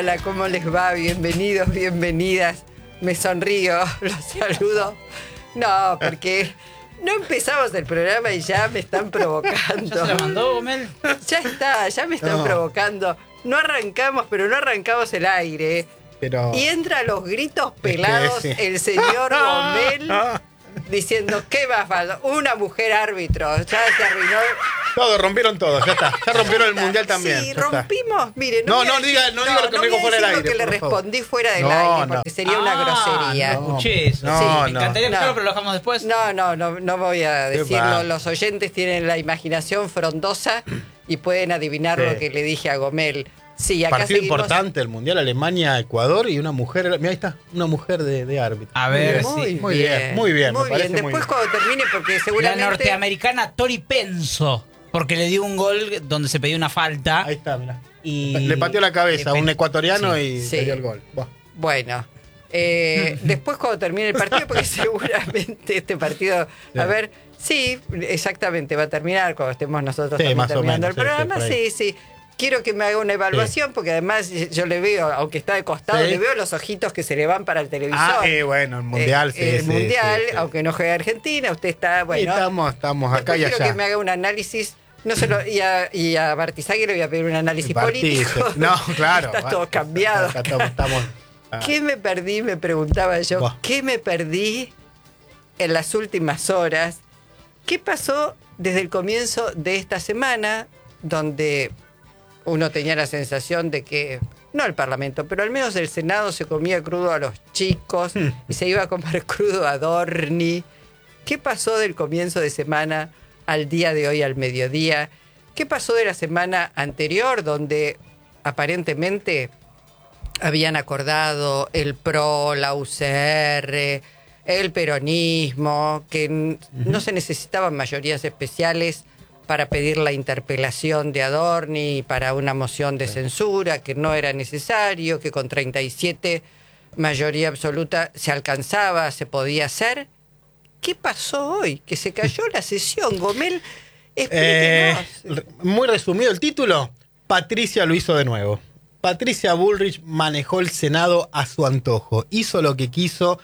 Hola, ¿cómo les va? Bienvenidos, bienvenidas. Me sonrío, los saludo. No, porque no empezamos el programa y ya me están provocando. ¿Ya se la mandó, Gomel? Ya está, ya me están provocando. No arrancamos, pero no arrancamos el aire. Pero... Y entra a los gritos pelados el señor Gomel diciendo, ¿qué más falta? Una mujer árbitro. Ya se arruinó. Todo, rompieron todo, ya está. Ya rompieron el mundial también. Sí, rompimos. Mire, no diga lo que me dijo fuera del aire. Que le respondí fuera del No, aire, porque sería una grosería. No escuché eso. No, Sí, no. me encantaría escucharlo, pero lo dejamos después. No voy a Qué decirlo. va. Los oyentes tienen la imaginación frondosa y pueden adivinar Sí. lo que le dije a Gomel. Sí, acá Partido seguimos. importante, el mundial Alemania-Ecuador y una mujer. Mira, ahí está, una mujer de árbitro. A ver, Muy sí. Muy bien, muy bien, me Muy bien. parece muy Después bien. cuando termine, porque La seguramente... norteamericana Tori Penso, porque le dio un gol donde se pidió una falta. Ahí está, mira. Y Le pateó la cabeza a un ecuatoriano y Sí. le dio el gol. Buah. Bueno, después cuando termine el partido, porque seguramente este partido, a ver, sí, exactamente, va a terminar cuando estemos nosotros Sí, también más o terminando menos, el programa, por ahí. sí. Quiero que me haga una evaluación, porque además yo le veo, aunque está de costado, Sí. le veo los ojitos que se le van para el televisor. Bueno, el mundial, sí. El sí, mundial, sí, sí. aunque no juegue Argentina, usted está, bueno. Y estamos acá y Después quiero allá. que me haga un análisis. No se lo, y a Bartizagui le voy a pedir un análisis Bartiz, político. no, claro. Está todo cambiado. Estamos. ¿Qué me perdí? Me preguntaba yo. Buah. ¿Qué me perdí en las últimas horas? ¿Qué pasó desde el comienzo de esta semana, donde uno tenía la sensación de que, no el Parlamento, pero al menos el Senado se comía crudo a los chicos y se iba a comer crudo a Dorni? ¿Qué pasó del comienzo de semana al día de hoy, al mediodía? ¿Qué pasó de la semana anterior, donde aparentemente habían acordado el PRO, la UCR, el peronismo, que no se necesitaban mayorías especiales para pedir la interpelación de Adorni, para una moción de censura, que no era necesario, que con 37 mayoría absoluta se alcanzaba, se podía hacer? ¿Qué pasó hoy? Que se cayó la sesión, Gomel. Explíquenos. Muy resumido el título. Patricia lo hizo de nuevo. Patricia Bullrich manejó el Senado a su antojo. Hizo lo que quiso.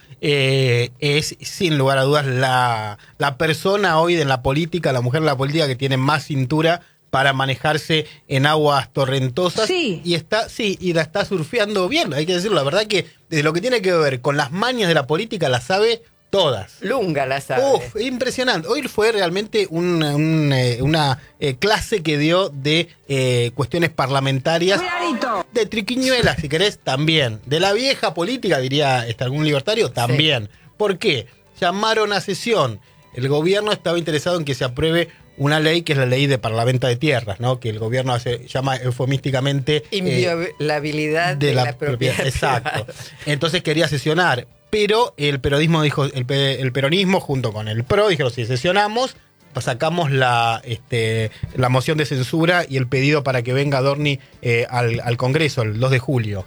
Es, sin lugar a dudas, la persona hoy en la política, la mujer en la política que tiene más cintura para manejarse en aguas torrentosas. Sí. Y la está surfeando bien, hay que decirlo. La verdad que desde lo que tiene que ver con las mañas de la política la sabe todas. Lunga la sabe. Impresionante. Hoy fue realmente una clase que dio de cuestiones parlamentarias. ¡Cuidadito! De triquiñuelas, si querés, también. De la vieja política, diría algún libertario, también. Sí. ¿Por qué? Llamaron a sesión. El gobierno estaba interesado en que se apruebe una ley que es la ley de parlamento de tierras, ¿no? Que el gobierno llama eufemísticamente inviolabilidad de la propiedad. Exacto. Privada. Entonces quería sesionar. Pero el peronismo dijo, el peronismo junto con el PRO dijeron, si sesionamos, sacamos la moción de censura y el pedido para que venga Adorni al Congreso el 2 de julio.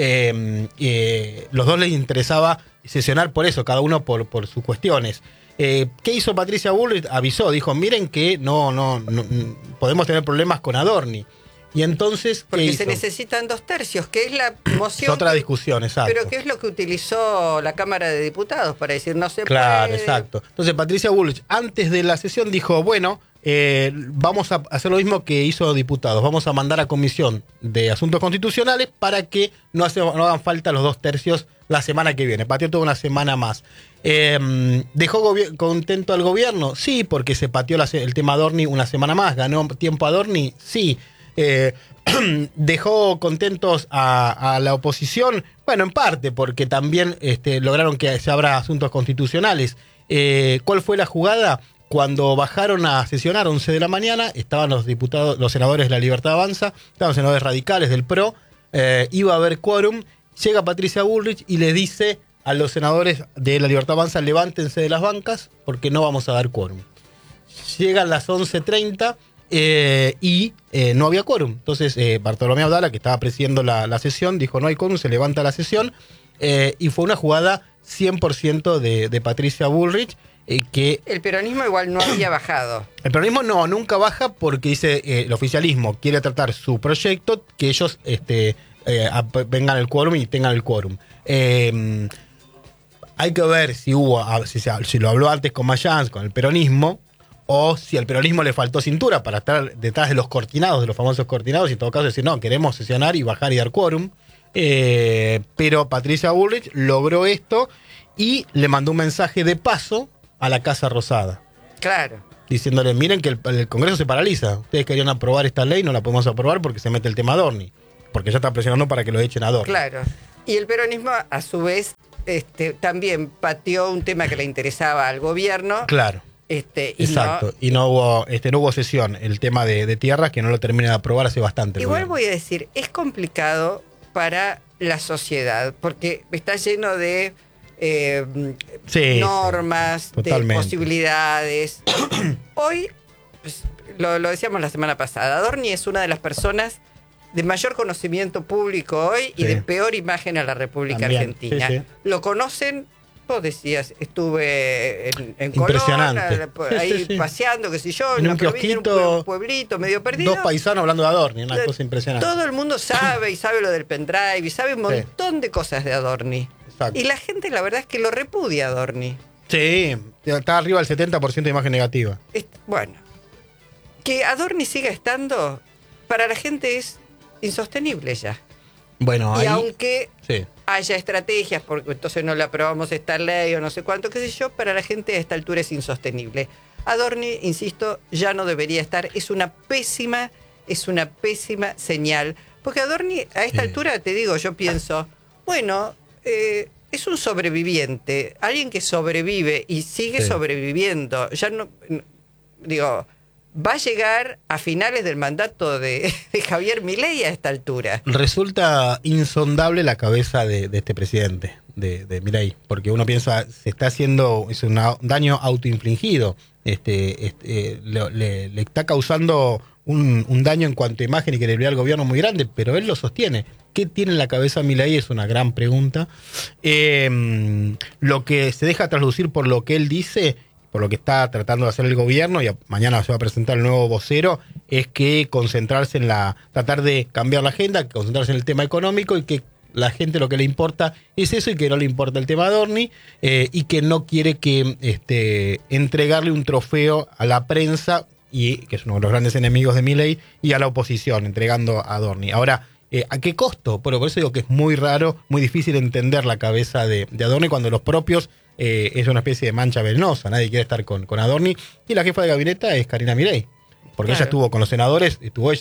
Los dos les interesaba sesionar por eso, cada uno por sus cuestiones. ¿Qué hizo Patricia Bullrich? Avisó, dijo, miren que no podemos tener problemas con Adorni. Y entonces, porque ¿qué se hizo? necesitan 2 tercios, que es la moción. Es otra discusión, exacto. Pero que es lo que utilizó la Cámara de Diputados para decir no se Claro, puede. exacto. Entonces Patricia Bullrich, antes de la sesión, dijo, bueno, vamos a hacer lo mismo que hizo diputados. Vamos a mandar a Comisión de Asuntos Constitucionales para que no hagan falta los 2 tercios la semana que viene. Pateó toda una semana más. ¿Dejó contento al gobierno? Sí, porque se pateó el tema Adorni una semana más. ¿Ganó tiempo Adorni? Sí. ¿Dejó contentos a la oposición? Bueno, en parte, porque también lograron que se abra asuntos constitucionales. ¿Cuál fue la jugada? Cuando bajaron a sesionar 11 de la mañana, estaban los senadores de la Libertad Avanza, estaban los senadores radicales del PRO, iba a haber quórum, llega Patricia Bullrich y le dice a los senadores de la Libertad Avanza, levántense de las bancas porque no vamos a dar quórum. Llegan las 11:30 y no había quórum. Entonces Bartolomé Abdala, que estaba presidiendo la sesión, dijo no hay quórum, se levanta la sesión y fue una jugada 100% de Patricia Bullrich. Que el peronismo igual no había bajado. El peronismo nunca baja porque dice el oficialismo quiere tratar su proyecto, que ellos vengan el quórum y tengan el quórum. Hay que ver si si lo habló antes con Mayans, con el peronismo, o si al peronismo le faltó cintura para estar detrás de los cortinados, de los famosos cortinados, y en todo caso decir, no, queremos sesionar y bajar y dar quórum. Pero Patricia Bullrich logró esto y le mandó un mensaje de paso a la Casa Rosada. Claro. Diciéndole, miren que el Congreso se paraliza. Ustedes querían aprobar esta ley, no la podemos aprobar porque se mete el tema Adorni. Porque ya está presionando para que lo echen a Adorni. Claro. Y el peronismo, a su vez, también pateó un tema que le interesaba al gobierno. Claro. Exacto. No hubo sesión. El tema de tierras que no lo termina de aprobar hace bastante. Igual voy a decir, es complicado para la sociedad, porque está lleno de normas, de posibilidades. Hoy, pues, lo decíamos la semana pasada, Adorni es una de las personas de mayor conocimiento público hoy y de peor imagen a la República Argentina. Lo conocen, vos decías, estuve en Colón, ahí paseando, qué sé yo, en un kiosquito, un pueblito medio perdido. Dos paisanos hablando de Adorni, una cosa impresionante. Todo el mundo sabe, y sabe lo del pendrive, y sabe un montón de cosas de Adorni. Exacto. Y la gente, la verdad es que lo repudia Adorni. Sí, está arriba del 70% de imagen negativa. Bueno, que Adorni siga estando, para la gente es insostenible ya. Bueno, y aunque haya estrategias, porque entonces no le aprobamos esta ley o no sé cuánto, qué sé yo, para la gente a esta altura es insostenible. Adorni, insisto, ya no debería estar. Es una pésima señal. Porque Adorni, a esta altura, te digo, yo pienso, bueno, es un sobreviviente, alguien que sobrevive y sigue sobreviviendo. Ya no, digo, va a llegar a finales del mandato de Javier Milei a esta altura. Resulta insondable la cabeza de este presidente, de Milei, porque uno piensa, se está haciendo, es un daño autoinfligido, le está causando un daño en cuanto a imagen y credibilidad al gobierno muy grande, pero él lo sostiene. ¿Qué tiene en la cabeza Milei? Es una gran pregunta. Lo que se deja traslucir por lo que él dice, por lo que está tratando de hacer el gobierno, y mañana se va a presentar el nuevo vocero, es que concentrarse tratar de cambiar la agenda, concentrarse en el tema económico, y que la gente lo que le importa es eso, y que no le importa el tema Adorni, y que no quiere que entregarle un trofeo a la prensa, y que es uno de los grandes enemigos de Milei, y a la oposición, entregando a Adorni. Ahora, ¿a qué costo? Bueno, por eso digo que es muy raro, muy difícil entender la cabeza de Adorni cuando los propios es una especie de mancha venenosa, nadie quiere estar con Adorni, y la jefa de gabinete es Karina Milei, porque ella estuvo con los senadores,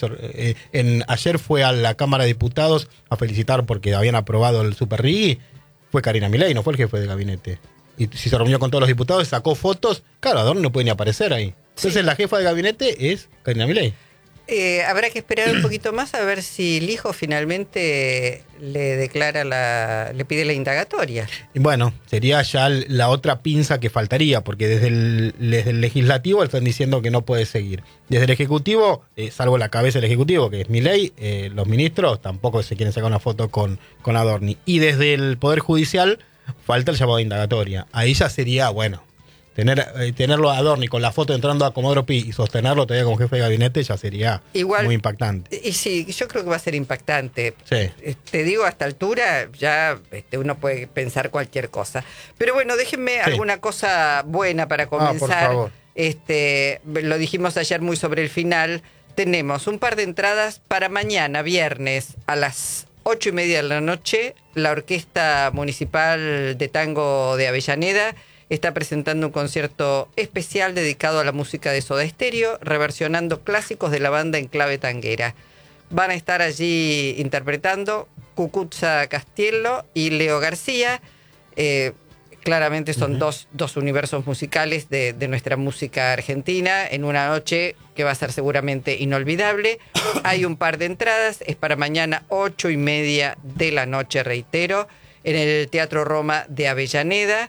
ayer fue a la Cámara de Diputados a felicitar porque habían aprobado el Super RIGI, fue Karina Milei, no fue el jefe de gabinete. Y si se reunió con todos los diputados, sacó fotos, claro, Adorni no puede ni aparecer ahí. Entonces la jefa de gabinete es Karina Milei. Habrá que esperar un poquito más a ver si el hijo finalmente le pide la indagatoria. Y bueno, sería ya la otra pinza que faltaría, porque desde el legislativo están diciendo que no puede seguir. Desde el ejecutivo, salvo la cabeza del ejecutivo, que es Milei, los ministros tampoco se quieren sacar una foto con Adorni. Y desde el Poder Judicial falta el llamado de indagatoria. Ahí ya sería, bueno, tenerlo a Adorni con la foto entrando a Comodoro Pi y sostenerlo todavía como jefe de gabinete ya sería muy impactante. Y sí, yo creo que va a ser impactante. Sí. Te digo, a esta altura ya uno puede pensar cualquier cosa. Pero bueno, déjenme alguna cosa buena para comenzar. Por favor. Lo dijimos ayer muy sobre el final. Tenemos un par de entradas para mañana, viernes, a las 8:30 de la noche. La Orquesta Municipal de Tango de Avellaneda está presentando un concierto especial dedicado a la música de Soda Stereo, reversionando clásicos de la banda en clave tanguera. Van a estar allí interpretando Cucuzza Castiello y Leo García. Claramente son dos universos musicales de nuestra música argentina, en una noche que va a ser seguramente inolvidable. Hay un par de entradas, es para mañana 8:30 de la noche, reitero, en el Teatro Roma de Avellaneda.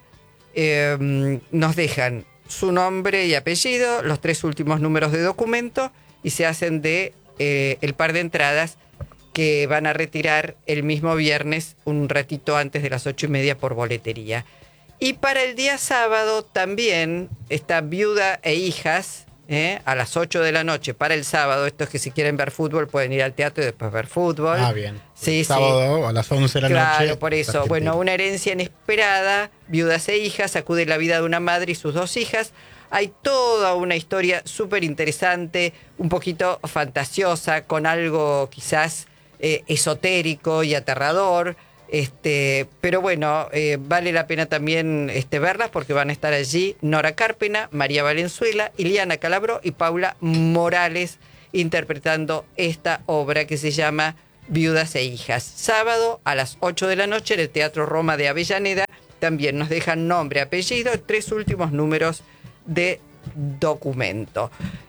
Nos dejan su nombre y apellido, los 3 últimos números de documento, y se hacen de el par de entradas que van a retirar el mismo viernes, un ratito antes de las 8:30 por boletería. Y para el día sábado también está Viuda e Hijas, a las 8 de la noche para el sábado. Esto es que si quieren ver fútbol pueden ir al teatro y después ver fútbol. Ah, bien. Sí, Sábado a las 11 de la noche. Claro, por eso. Argentina. Bueno, una herencia inesperada, viudas e hijas, sacude la vida de una madre y sus 2 hijas. Hay toda una historia súper interesante, un poquito fantasiosa, con algo quizás esotérico y aterrador. Pero bueno, vale la pena también verlas porque van a estar allí Nora Carpena, María Valenzuela, Iliana Calabró y Paula Morales interpretando esta obra que se llama Viudas e Hijas. Sábado a las 8 de la noche en el Teatro Roma de Avellaneda. También nos dejan nombre, apellido, 3 últimos números de documento.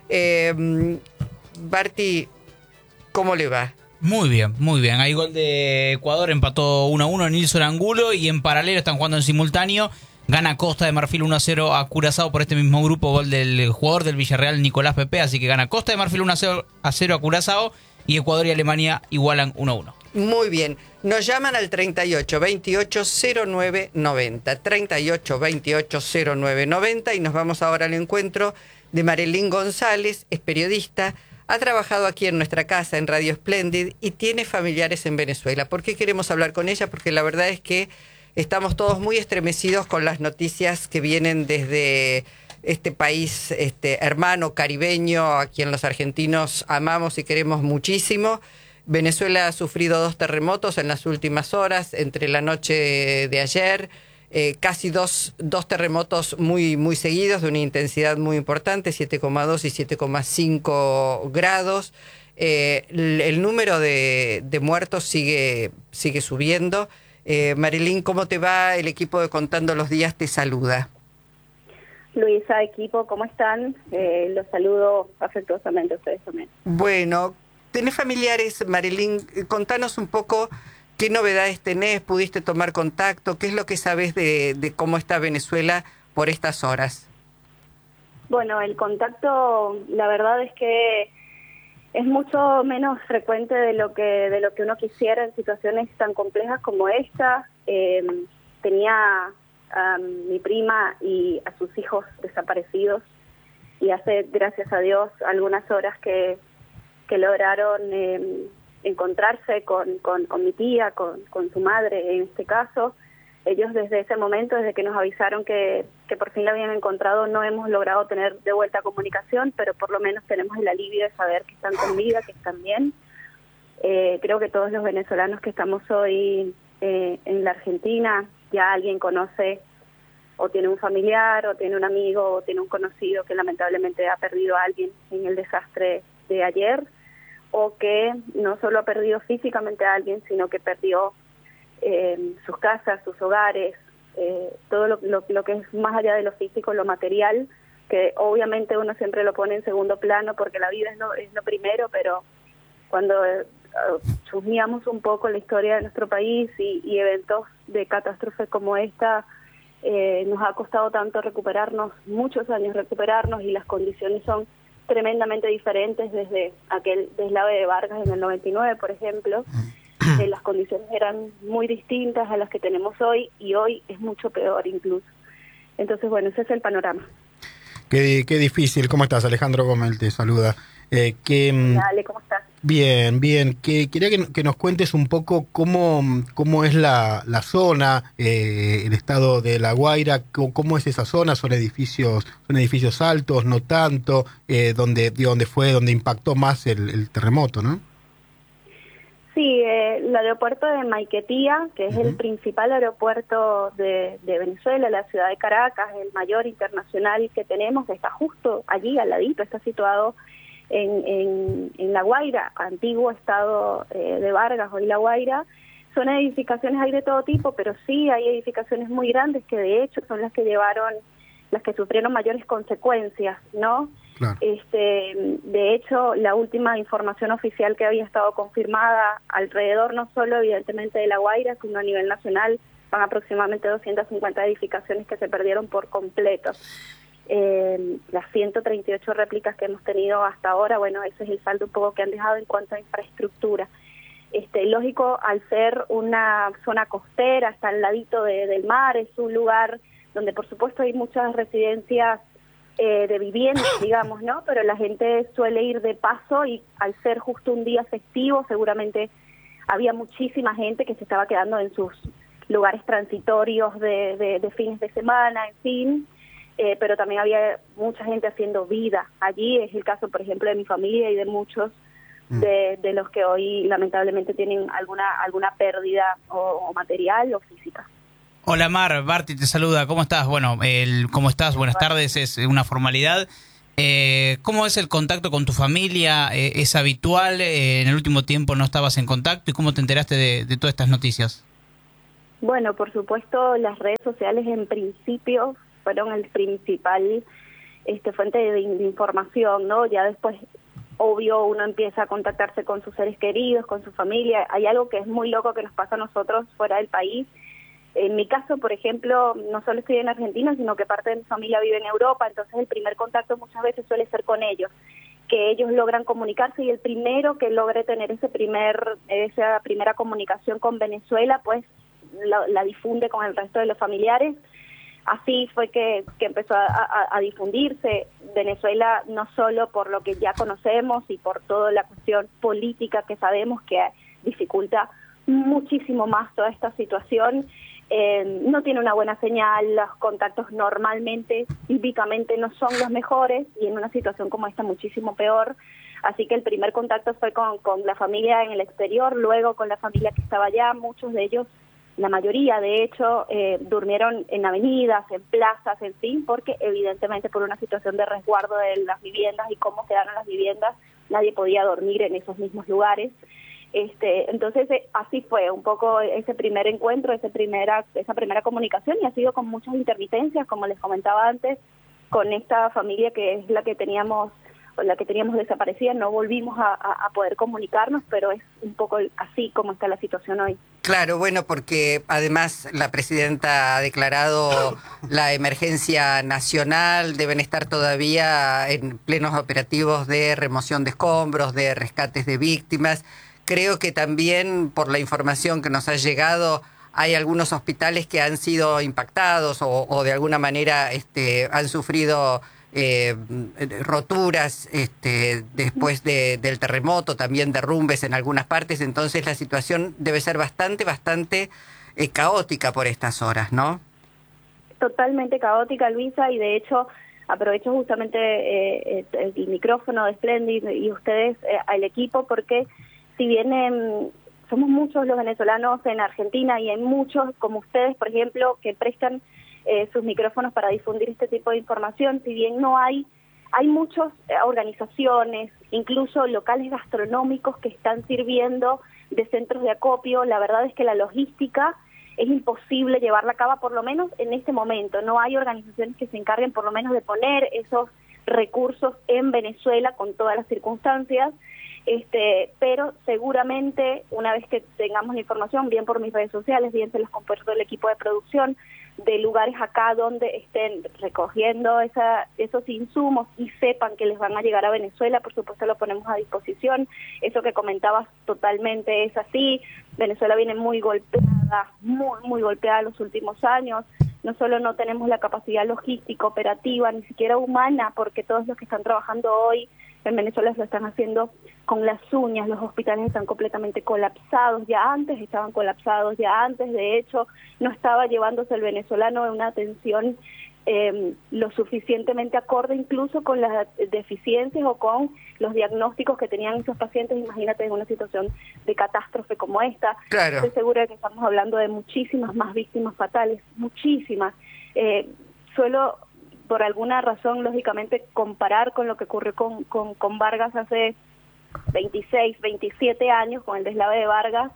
Barty, ¿cómo le va? Muy bien, muy bien. Hay gol de Ecuador, empató 1-1 Nilson Angulo y en paralelo están jugando en simultáneo. Gana Costa de Marfil 1-0 a Curazao por este mismo grupo, gol del jugador del Villarreal Nicolás Pepe, así que gana Costa de Marfil 1-0 a Curazao y Ecuador y Alemania igualan 1-1. Muy bien. Nos llaman al 38 28 09 90. 38 28 09 90 y nos vamos ahora al encuentro de Marilyn González, es periodista, ha trabajado aquí en nuestra casa en Radio Splendid y tiene familiares en Venezuela. ¿Por qué queremos hablar con ella? Porque la verdad es que estamos todos muy estremecidos con las noticias que vienen desde este país hermano caribeño, a quien los argentinos amamos y queremos muchísimo. Venezuela ha sufrido 2 terremotos en las últimas horas, entre la noche de ayer, casi dos terremotos muy, muy seguidos, de una intensidad muy importante, 7,2 y 7,5 grados. El número de muertos sigue subiendo. Marilyn, ¿cómo te va? El equipo de Contando los Días te saluda. Luisa, equipo, ¿cómo están? Los saludo afectuosamente a ustedes también. Bueno, ¿tenés familiares, Marilyn? Contanos un poco qué novedades tenés, pudiste tomar contacto, qué es lo que sabés de cómo está Venezuela por estas horas. Bueno, el contacto, la verdad es que es mucho menos frecuente de lo que uno quisiera en situaciones tan complejas como esta. Tenía a mi prima y a sus hijos desaparecidos y hace, gracias a Dios, algunas horas que lograron encontrarse con mi tía, con su madre en este caso. Ellos desde ese momento, desde que nos avisaron que por fin la habían encontrado, no hemos logrado tener de vuelta comunicación, pero por lo menos tenemos el alivio de saber que están con vida, que están bien. Creo que todos los venezolanos que estamos hoy en la Argentina, ya alguien conoce o tiene un familiar o tiene un amigo o tiene un conocido que lamentablemente ha perdido a alguien en el desastre de ayer, o que no solo ha perdido físicamente a alguien, sino que perdió sus casas, sus hogares, todo lo que es más allá de lo físico, lo material, que obviamente uno siempre lo pone en segundo plano porque la vida es lo primero, pero cuando chusmeamos un poco la historia de nuestro país y eventos de catástrofe como esta, nos ha costado tanto recuperarnos, muchos años recuperarnos, y las condiciones son tremendamente diferentes desde aquel deslave de Vargas en el 99, por ejemplo. Las condiciones eran muy distintas a las que tenemos hoy, y hoy es mucho peor incluso. Entonces, bueno, ese es el panorama. Qué difícil. ¿Cómo estás? Alejandro Gómez te saluda. Dale, ¿cómo estás? Bien. Quería que nos cuentes un poco cómo es la zona, el estado de La Guaira, cómo es esa zona. Son edificios altos, no tanto, donde impactó más el terremoto, ¿no? Sí, el aeropuerto de Maiquetía, que es el principal aeropuerto de Venezuela, la ciudad de Caracas, el mayor internacional que tenemos, está justo allí, al ladito, está situado en La Guaira, antiguo estado de Vargas, hoy La Guaira. Son edificaciones, hay de todo tipo, pero sí hay edificaciones muy grandes que de hecho son las que sufrieron mayores consecuencias, ¿no? Claro. De hecho, la última información oficial que había estado confirmada alrededor, no solo evidentemente de La Guaira, sino a nivel nacional, van aproximadamente 250 edificaciones que se perdieron por completo. Las 138 réplicas que hemos tenido hasta ahora, bueno, ese es el saldo un poco que han dejado en cuanto a infraestructura. Lógico, al ser una zona costera, está al ladito del mar, es un lugar donde por supuesto hay muchas residencias de vivienda, digamos, ¿no? Pero la gente suele ir de paso y al ser justo un día festivo, seguramente había muchísima gente que se estaba quedando en sus lugares transitorios de fines de semana, en fin, pero también había mucha gente haciendo vida allí. Es el caso, por ejemplo, de mi familia y de muchos de los que hoy lamentablemente tienen alguna pérdida o material o física. Hola Mar, Barty te saluda, ¿cómo estás? Bueno, ¿cómo estás? Buenas tardes, es una formalidad. ¿Cómo es el contacto con tu familia? ¿Es habitual? ¿En el último tiempo no estabas en contacto? ¿Y cómo te enteraste de todas estas noticias? Bueno, por supuesto, las redes sociales en principio fueron el principal fuente de información, ¿no? Ya después, obvio, uno empieza a contactarse con sus seres queridos, con su familia. Hay algo que es muy loco que nos pasa a nosotros fuera del país. En mi caso, por ejemplo, no solo estoy en Argentina, sino que parte de mi familia vive en Europa, entonces el primer contacto muchas veces suele ser con ellos, que ellos logran comunicarse, y el primero que logre tener esa primera comunicación con Venezuela, pues la difunde con el resto de los familiares. Así fue que empezó a difundirse Venezuela, no solo por lo que ya conocemos y por toda la cuestión política que sabemos que dificulta muchísimo más toda esta situación. No tiene una buena señal, los contactos normalmente, típicamente no son los mejores, y en una situación como esta muchísimo peor. Así que el primer contacto fue con la familia en el exterior, luego con la familia que estaba allá. Muchos de ellos, la mayoría de hecho, durmieron en avenidas, en plazas, en fin, porque evidentemente por una situación de resguardo de las viviendas y cómo quedaron las viviendas, nadie podía dormir en esos mismos lugares. Entonces así fue un poco ese primer encuentro, esa primera comunicación, y ha sido con muchas intermitencias, como les comentaba antes, con esta familia que es la que teníamos desaparecida. No volvimos a poder comunicarnos, pero es un poco así como está la situación hoy. Claro, bueno, porque además la presidenta ha declarado la emergencia nacional, deben estar todavía en plenos operativos de remoción de escombros, de rescates de víctimas. Creo que también, por la información que nos ha llegado, hay algunos hospitales que han sido impactados o de alguna manera han sufrido roturas después del terremoto, también derrumbes en algunas partes. Entonces la situación debe ser bastante caótica por estas horas, ¿no? Totalmente caótica, Luisa, y de hecho aprovecho justamente el micrófono de Splendid y ustedes al equipo, porque si bien somos muchos los venezolanos en Argentina, y hay muchos como ustedes, por ejemplo, que prestan sus micrófonos para difundir este tipo de información, si bien no hay muchas organizaciones, incluso locales gastronómicos, que están sirviendo de centros de acopio. La verdad es que la logística es imposible llevarla a cabo, por lo menos en este momento. No hay organizaciones que se encarguen por lo menos de poner esos recursos en Venezuela con todas las circunstancias. Pero seguramente una vez que tengamos la información, bien por mis redes sociales, bien se los comparto el equipo de producción, de lugares acá donde estén recogiendo esos insumos y sepan que les van a llegar a Venezuela, por supuesto lo ponemos a disposición. Eso que comentabas totalmente es así. Venezuela viene muy golpeada, muy golpeada en los últimos años. No solo no tenemos la capacidad logística, operativa, ni siquiera humana, porque todos los que están trabajando hoy en Venezuela lo están haciendo con las uñas. Los hospitales están completamente colapsados, estaban colapsados ya antes. De hecho, no estaba llevándose el venezolano una atención lo suficientemente acorde incluso con las deficiencias o con los diagnósticos que tenían esos pacientes. Imagínate en una situación de catástrofe como esta. Claro. Estoy segura de que estamos hablando de muchísimas más víctimas fatales, muchísimas. Suelo, por alguna razón, lógicamente, comparar con lo que ocurrió con Vargas hace 26, 27 años, con el deslave de Vargas,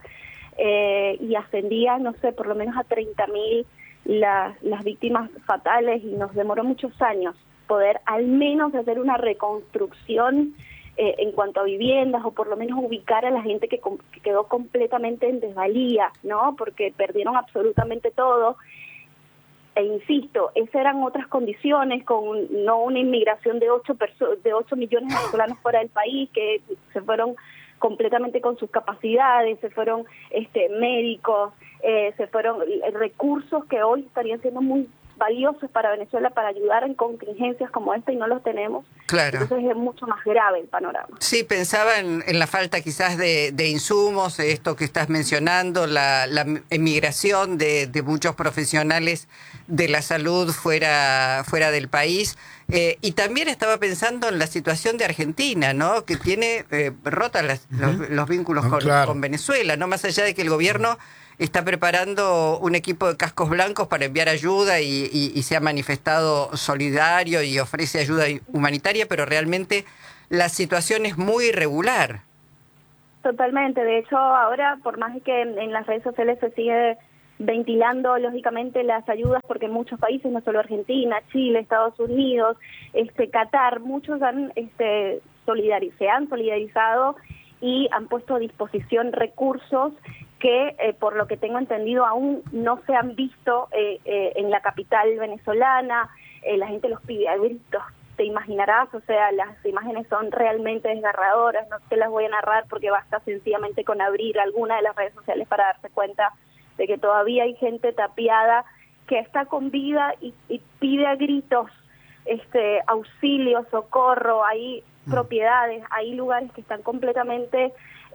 y ascendía, no sé, por lo menos a 30.000 las víctimas fatales, y nos demoró muchos años poder al menos hacer una reconstrucción en cuanto a viviendas, o por lo menos ubicar a la gente que quedó completamente en desvalía, ¿no? Porque perdieron absolutamente todo. E insisto, esas eran otras condiciones, no una inmigración de 8 millones de venezolanos fuera del país, que se fueron completamente con sus capacidades, se fueron médicos, se fueron recursos que hoy estarían siendo muy valiosos para Venezuela para ayudar en contingencias como esta y no los tenemos. Claro. Entonces es mucho más grave el panorama. Sí, pensaba en la falta quizás de insumos, esto que estás mencionando, la emigración de muchos profesionales de la salud fuera del país. Y también estaba pensando en la situación de Argentina, ¿no? Que tiene rotas los vínculos con Venezuela, ¿no? Más allá de que el gobierno está preparando un equipo de cascos blancos para enviar ayuda y se ha manifestado solidario y ofrece ayuda humanitaria, pero realmente la situación es muy irregular. Totalmente. De hecho, ahora, por más que en las redes sociales se sigue ventilando, lógicamente, las ayudas, porque muchos países, no solo Argentina, Chile, Estados Unidos, Qatar, muchos se han solidarizado y han puesto a disposición recursos que, por lo que tengo entendido, aún no se han visto en la capital venezolana. La gente los pide a gritos, te imaginarás, o sea, las imágenes son realmente desgarradoras, no te las voy a narrar porque basta sencillamente con abrir alguna de las redes sociales para darse cuenta de que todavía hay gente tapiada que está con vida y pide a gritos auxilio, socorro. Hay propiedades, hay lugares que están completamente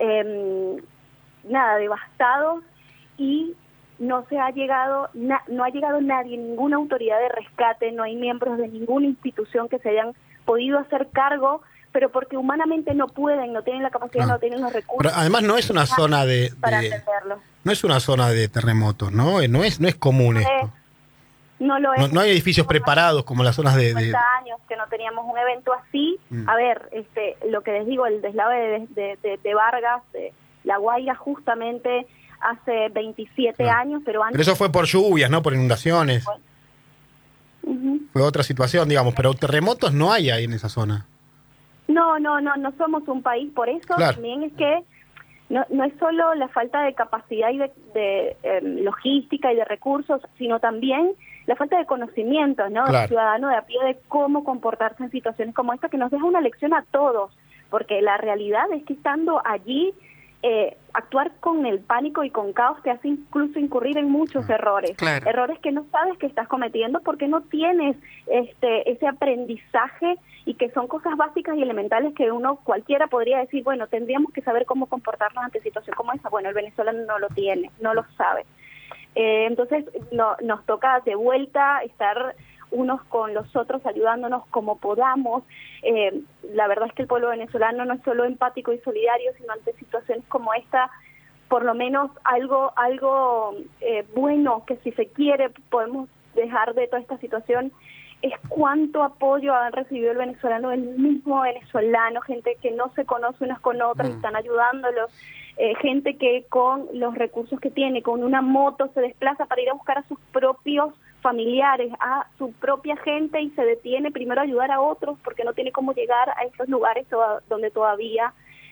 devastados y no ha llegado nadie, ninguna autoridad de rescate, no hay miembros de ninguna institución que se hayan podido hacer cargo, pero porque humanamente no pueden, no tienen la capacidad, no tienen los recursos. Pero además no es una zona para atenderlo. No es una zona de terremotos, ¿no? No es común esto. No lo es. No hay edificios preparados como las zonas de 50 años que no teníamos un evento así. A ver, lo que les digo, el deslave de Vargas, de La Guaira, justamente hace 27 años, pero antes... Pero eso fue por lluvias, ¿no? Por inundaciones. Fue otra situación, digamos, pero terremotos no hay ahí en esa zona. No somos un país, por eso también es que no es solo la falta de capacidad y de logística y de recursos, sino también la falta de conocimiento, ¿no? Del ciudadano de a pie de cómo comportarse en situaciones como esta, que nos deja una lección a todos, porque la realidad es que estando allí, actuar con el pánico y con caos te hace incluso incurrir en muchos errores, errores que no sabes que estás cometiendo porque no tienes ese aprendizaje, y que son cosas básicas y elementales que cualquiera podría decir, bueno, tendríamos que saber cómo comportarnos ante situaciones como esa. Bueno, el venezolano no lo tiene, no lo sabe. Entonces nos toca de vuelta estar unos con los otros, ayudándonos como podamos. La verdad es que el pueblo venezolano no es solo empático y solidario, sino ante situaciones como esta, por lo menos algo bueno que, si se quiere, podemos dejar de toda esta situación, es cuánto apoyo han recibido el venezolano, el mismo venezolano, gente que no se conoce unas con otras y están ayudándolos, gente que con los recursos que tiene, con una moto, se desplaza para ir a buscar a sus propios familiares, a su propia gente, y se detiene primero a ayudar a otros porque no tiene cómo llegar a esos lugares donde todavía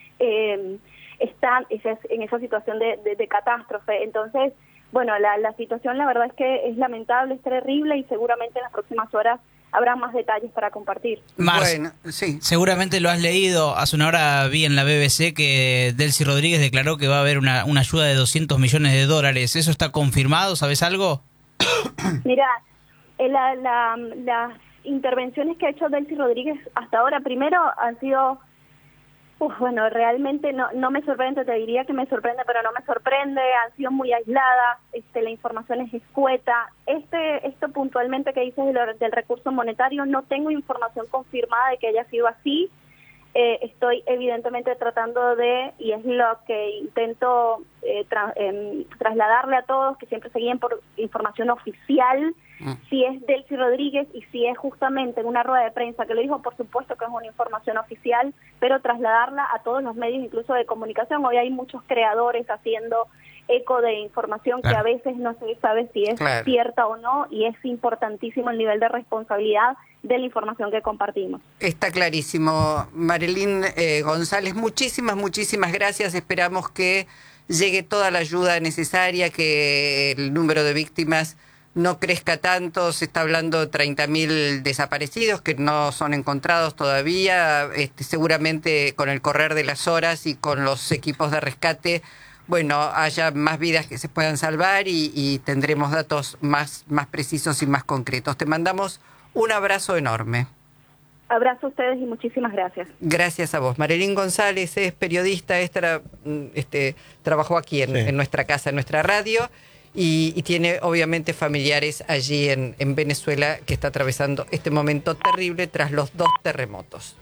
están en esa situación de catástrofe. Entonces, bueno, la situación, la verdad es que es lamentable, es terrible, y seguramente en las próximas horas habrá más detalles para compartir. Bueno, sí. Seguramente lo has leído. Hace una hora vi en la BBC que Delcy Rodríguez declaró que va a haber una ayuda de $200 millones. ¿Eso está confirmado? ¿Sabes algo? Mira, las intervenciones que ha hecho Delcy Rodríguez hasta ahora, primero, han sido... bueno, realmente no me sorprende, te diría que me sorprende, pero no me sorprende, han sido muy aisladas, la información es escueta. Esto puntualmente que dices del recurso monetario, no tengo información confirmada de que haya sido así. Estoy evidentemente tratando y es lo que intento trasladarle a todos, que siempre se guíen por información oficial. Si es Delcy Rodríguez y si es justamente en una rueda de prensa que lo dijo, por supuesto que es una información oficial, pero trasladarla a todos los medios, incluso de comunicación. Hoy hay muchos creadores haciendo eco de información que a veces no se sabe si es cierta o no, y es importantísimo el nivel de responsabilidad de la información que compartimos. Está clarísimo. Marilyn González, muchísimas gracias. Esperamos que llegue toda la ayuda necesaria, que el número de víctimas no crezca tanto. Se está hablando de 30.000 desaparecidos que no son encontrados todavía. Seguramente con el correr de las horas y con los equipos de rescate bueno, haya más vidas que se puedan salvar y tendremos datos más precisos y más concretos. Te mandamos un abrazo enorme. Abrazo a ustedes y muchísimas gracias. Gracias a vos. Marilyn González es periodista, trabajó aquí en nuestra casa, en nuestra radio, y tiene obviamente familiares allí en Venezuela, que está atravesando este momento terrible tras los 2 terremotos.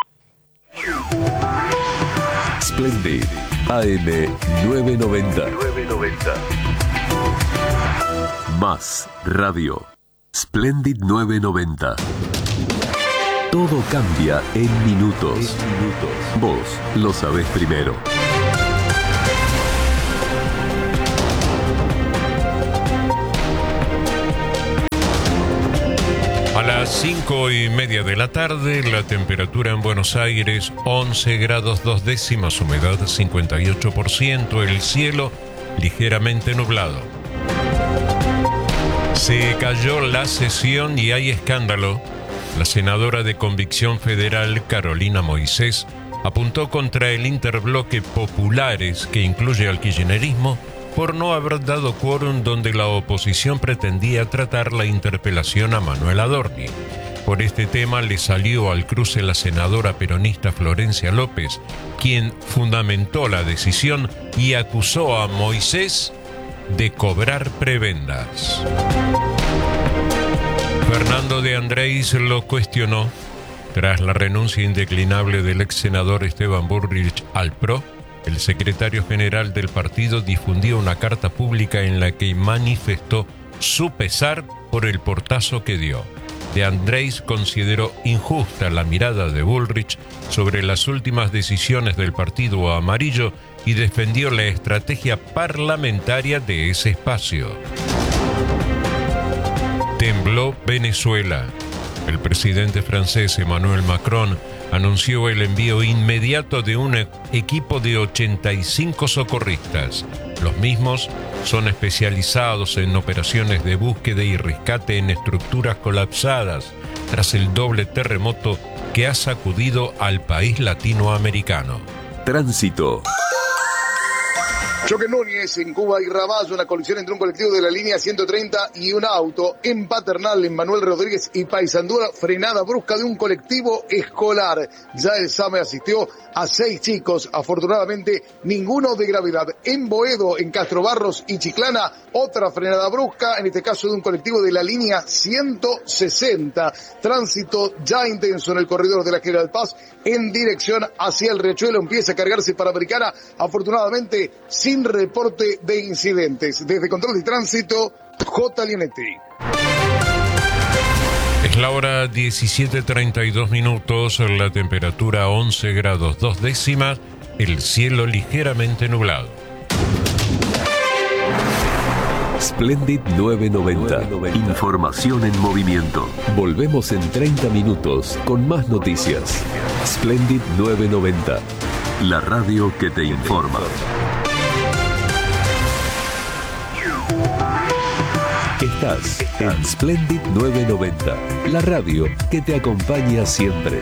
Splendid AM 990. Más radio. Splendid 990. Todo cambia en minutos. Vos lo sabés primero. A las 5:30 de la tarde, la temperatura en Buenos Aires 11 grados 2 décimas, humedad 58%, el cielo ligeramente nublado. Se cayó la sesión y hay escándalo. La senadora de Convicción Federal, Carolina Moisés, apuntó contra el interbloque Populares, que incluye al kirchnerismo, por no haber dado quórum donde la oposición pretendía tratar la interpelación a Manuel Adorni. Por este tema le salió al cruce la senadora peronista Florencia López, quien fundamentó la decisión y acusó a Moisés de cobrar prebendas. Fernando de Andrés lo cuestionó. Tras la renuncia indeclinable del ex senador Esteban Bullrich al PRO, el secretario general del partido difundió una carta pública en la que manifestó su pesar por el portazo que dio. De Andrés consideró injusta la mirada de Bullrich sobre las últimas decisiones del Partido Amarillo y defendió la estrategia parlamentaria de ese espacio. Tembló Venezuela. El presidente francés Emmanuel Macron anunció el envío inmediato de un equipo de 85 socorristas. Los mismos son especializados en operaciones de búsqueda y rescate en estructuras colapsadas tras el doble terremoto que ha sacudido al país latinoamericano. Tránsito. Choque en Núñez, en Cuba y Ramallo, una colisión entre un colectivo de la línea 130 y un auto. En Paternal, en Manuel Rodríguez y Paysandú, frenada brusca de un colectivo escolar. Ya el SAME asistió a 6 chicos, afortunadamente ninguno de gravedad. En Boedo, en Castro Barros y Chiclana, otra frenada brusca, en este caso de un colectivo de la línea 160. Tránsito ya intenso en el corredor de la General Paz en dirección hacia el Riachuelo. Empieza a cargarse Panamericana, afortunadamente sin reporte de incidentes. Desde Control de Tránsito, J. Lienetti. Es la hora 17:32 minutos, la temperatura 11 grados 2 décimas, el cielo ligeramente nublado. Splendid 990. Información en movimiento. Volvemos en 30 minutos con más noticias. Splendid 990. La radio que te informa. Estás en Splendid 990, la radio que te acompaña siempre.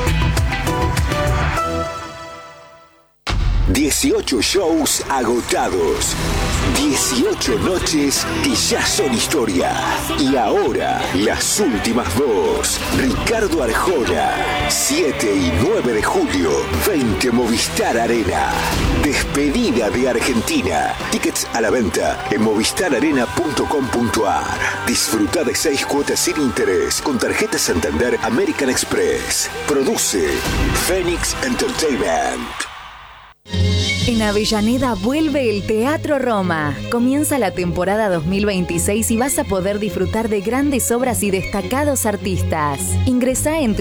18 shows agotados. 18 noches que ya son historia. Y ahora, las últimas 2. Ricardo Arjona, 7 y 9 de julio, 20 Movistar Arena. Despedida de Argentina. Tickets a la venta en movistararena.com.ar. Disfruta de 6 cuotas sin interés con tarjeta Santander American Express. Produce Phoenix Entertainment. En Avellaneda vuelve el Teatro Roma. Comienza la temporada 2026 y vas a poder disfrutar de grandes obras y destacados artistas. Ingresá en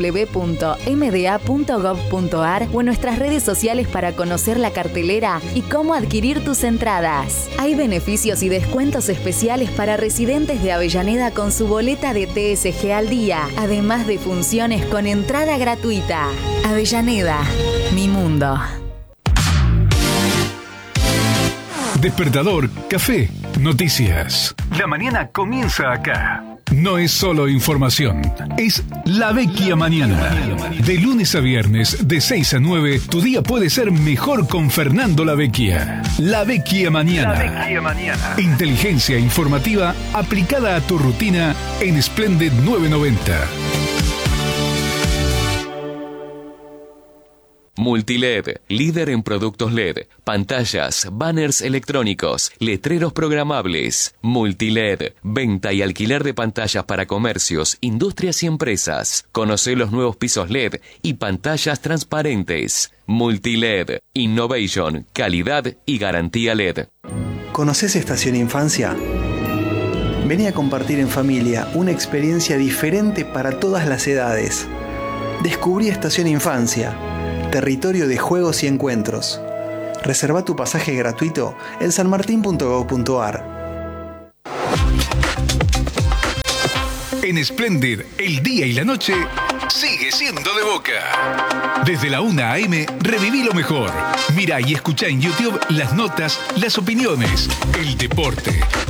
www.mda.gov.ar o en nuestras redes sociales para conocer la cartelera y cómo adquirir tus entradas. Hay beneficios y descuentos especiales para residentes de Avellaneda con su boleta de TSG al día, además de funciones con entrada gratuita. Avellaneda, mi mundo. Despertador, café, noticias. La mañana comienza acá. No es solo información, es La Vecchia Mañana. De lunes a viernes, de 6 a 9, tu día puede ser mejor con Fernando La Vecchia. La Vecchia Mañana. Inteligencia informativa aplicada a tu rutina en Splendid 990. Multiled, líder en productos LED, pantallas, banners electrónicos, letreros programables. Multiled, venta y alquiler de pantallas para comercios, industrias y empresas. Conoce los nuevos pisos LED y pantallas transparentes. Multiled, innovation, calidad y garantía LED. ¿Conoces Estación Infancia? Vení a compartir en familia una experiencia diferente para todas las edades. Descubrí Estación Infancia, territorio de juegos y encuentros. Reserva tu pasaje gratuito en sanmartin.gov.ar. En Splendid, el día y la noche sigue siendo de Boca. Desde la 1 a.m. reviví lo mejor. Mirá y escuchá en YouTube las notas, las opiniones, el deporte,